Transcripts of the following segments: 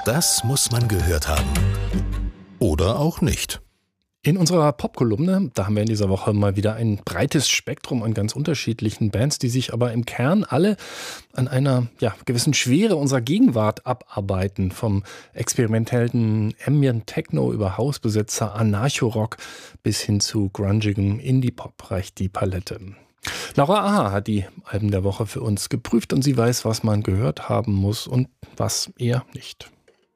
Das muss man gehört haben. Oder auch nicht. In unserer Popkolumne, da haben wir in dieser Woche mal wieder ein breites Spektrum an ganz unterschiedlichen Bands, die sich aber im Kern alle an einer gewissen Schwere unserer Gegenwart abarbeiten. Vom experimentellen Ambient Techno über Hausbesetzer, Anarcho-Rock bis hin zu grungigem Indie-Pop reicht die Palette. Laura Aha hat die Alben der Woche für uns geprüft und sie weiß, was man gehört haben muss und was eher nicht.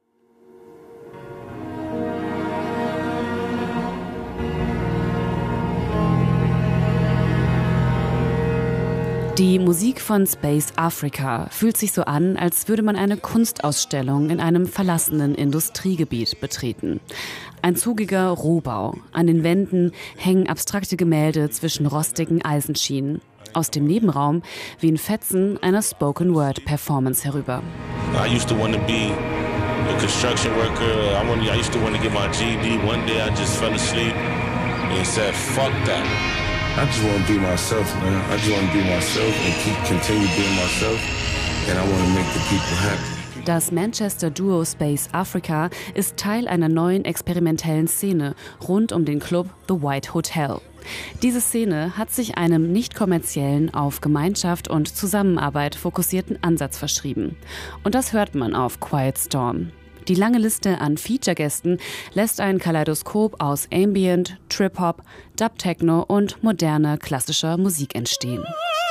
Die Musik von Space Africa fühlt sich so an, als würde man eine Kunstausstellung in einem verlassenen Industriegebiet betreten. Ein zugiger Rohbau. An den Wänden hängen abstrakte Gemälde zwischen rostigen Eisenschienen. Aus dem Nebenraum wehen Fetzen einer Spoken-Word-Performance herüber. I used to want to be a construction worker. I used to want to get my GED. One day I just fell asleep and said, fuck that. I just want to be myself, man. I just want to be myself and continue being myself. And I want to make the people happy. Das Manchester-Duo Space Africa ist Teil einer neuen experimentellen Szene rund um den Club The White Hotel. Diese Szene hat sich einem nicht kommerziellen, auf Gemeinschaft und Zusammenarbeit fokussierten Ansatz verschrieben. Und das hört man auf Quiet Storm. Die lange Liste an Feature-Gästen lässt ein Kaleidoskop aus Ambient, Trip-Hop, Dub-Techno und moderner klassischer Musik entstehen.